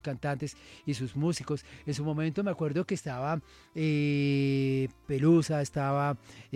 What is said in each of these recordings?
cantantes y sus músicos. En su momento me acuerdo que estaba Pelusa, estaba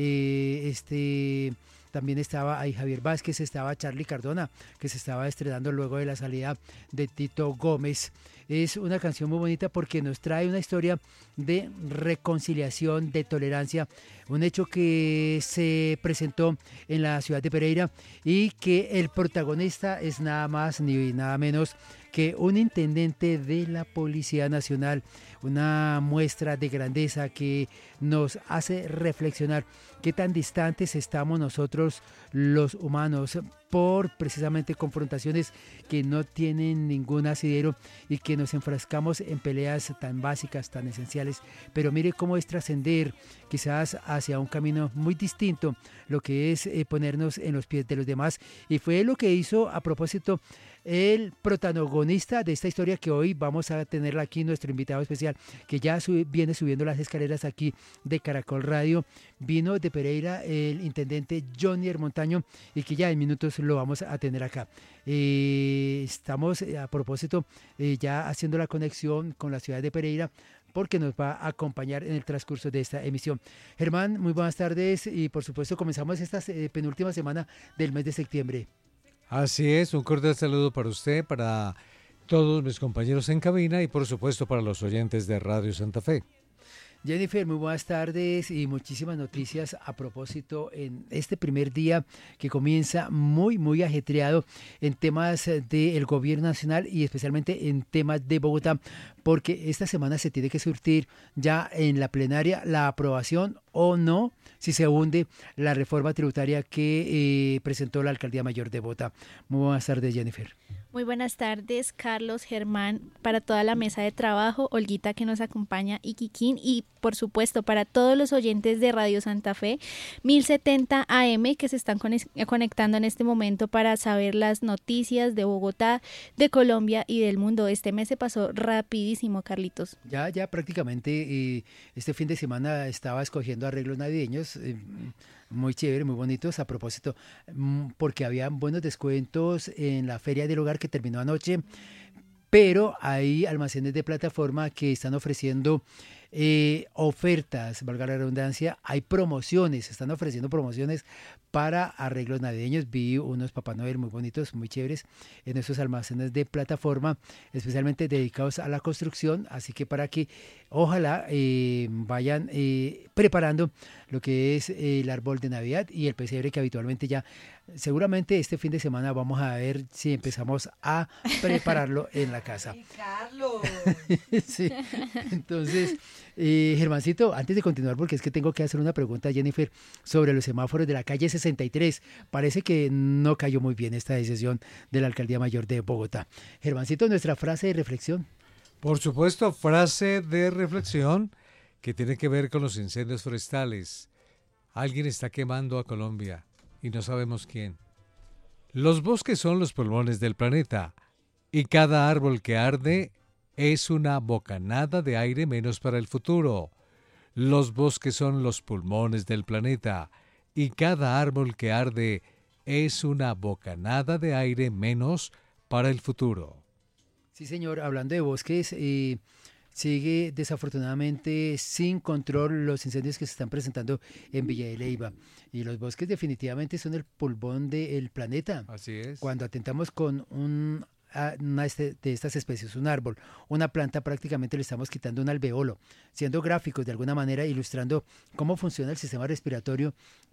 también estaba ahí Javier Vázquez, estaba Charly Cardona, que se estaba estrenando luego de la salida de Tito Gómez. Es una canción muy bonita porque nos trae una historia de reconciliación, de tolerancia, un hecho que se presentó en la ciudad de Pereira y que el protagonista es nada más ni nada menos que un intendente de la Policía Nacional, una muestra de grandeza que nos hace reflexionar qué tan distantes estamos nosotros los humanos por precisamente confrontaciones que no tienen ningún asidero y que nos enfrascamos en peleas tan básicas, tan esenciales. Pero mire cómo es trascender quizás hacia un camino muy distinto, lo que es ponernos en los pies de los demás. Y fue lo que hizo a propósito el protagonista de esta historia que hoy vamos a tenerla aquí, nuestro invitado especial, que ya viene subiendo las escaleras aquí de Caracol Radio. Vino de Pereira el intendente Johnny Montaño y que ya en minutos lo vamos a tener acá. Estamos a propósito ya haciendo la conexión con la ciudad de Pereira porque nos va a acompañar en el transcurso de esta emisión. Germán, muy buenas tardes y por supuesto comenzamos esta penúltima semana del mes de septiembre. Así es, un cordial saludo para usted, para todos mis compañeros en cabina y por supuesto para los oyentes de Radio Santa Fe. Jennifer, muy buenas tardes y muchísimas noticias a propósito en este primer día que comienza muy ajetreado en temas del gobierno nacional y especialmente en temas de Bogotá, porque esta semana se tiene que surtir ya en la plenaria la aprobación o no, si se hunde la reforma tributaria que presentó la Alcaldía Mayor de Bogotá. Muy buenas tardes, Jennifer. Muy buenas tardes, Carlos, Germán, para toda la mesa de trabajo, Olguita que nos acompaña y Kikín, y por supuesto para todos los oyentes de Radio Santa Fe 1070 AM que se están conectando en este momento para saber las noticias de Bogotá, de Colombia y del mundo. Este mes se pasó rapidísimo, Carlitos. Ya prácticamente este fin de semana estaba escogiendo arreglos navideños, muy chévere, muy bonitos, a propósito, porque había buenos descuentos en la Feria del Hogar que terminó anoche, pero hay almacenes de plataforma que están ofreciendo ofertas, valga la redundancia, hay promociones, están ofreciendo promociones para arreglos navideños. Vi unos Papá Noel muy bonitos, muy chéveres en esos almacenes de plataforma, especialmente dedicados a la construcción, así que para que ojalá vayan preparando lo que es el árbol de Navidad y el pesebre que habitualmente ya, seguramente este fin de semana vamos a ver si empezamos a prepararlo en la casa. ¡Ay, Carlos! Sí, entonces, Germancito, antes de continuar, porque es que tengo que hacer una pregunta a Jennifer sobre los semáforos de la calle 63. Parece que no cayó muy bien esta decisión de la Alcaldía Mayor de Bogotá. Germancito, nuestra frase de reflexión. Por supuesto, frase de reflexión que tiene que ver con los incendios forestales. Alguien está quemando a Colombia y no sabemos quién. Los bosques son los pulmones del planeta y cada árbol que arde es una bocanada de aire menos para el futuro. Los bosques son los pulmones del planeta y cada árbol que arde es una bocanada de aire menos para el futuro. Sí, señor, hablando de bosques, sigue desafortunadamente sin control los incendios que se están presentando en Villa de Leyva. Y los bosques definitivamente son el pulmón del planeta. Así es. Cuando atentamos con una de estas especies, un árbol, una planta, prácticamente le estamos quitando un alveolo, siendo gráficos de alguna manera, ilustrando cómo funciona el sistema respiratorio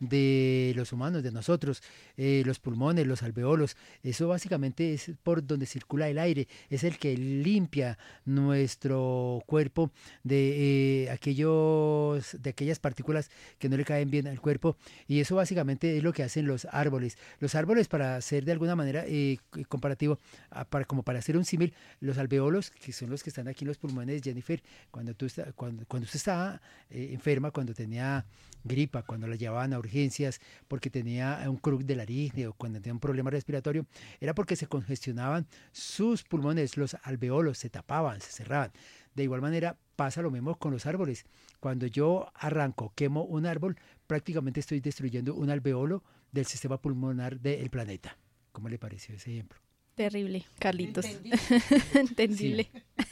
de los humanos, de nosotros, los pulmones, los alveolos. Eso básicamente es por donde circula el aire, es el que limpia nuestro cuerpo de aquellas partículas que no le caen bien al cuerpo, y eso básicamente es lo que hacen los árboles. Los árboles, para ser de alguna manera comparativo, como para hacer un símil, los alveolos, que son los que están aquí en los pulmones, Jennifer, cuando usted estaba enferma, cuando tenía gripa, cuando la llevaban a urgencias porque tenía un cruc de laringe o cuando tenía un problema respiratorio, era porque se congestionaban sus pulmones, los alveolos se tapaban, se cerraban. De igual manera pasa lo mismo con los árboles. Cuando yo quemo un árbol, prácticamente estoy destruyendo un alveolo del sistema pulmonar del planeta. ¿Cómo le pareció ese ejemplo? Terrible, Carlitos. Entendible.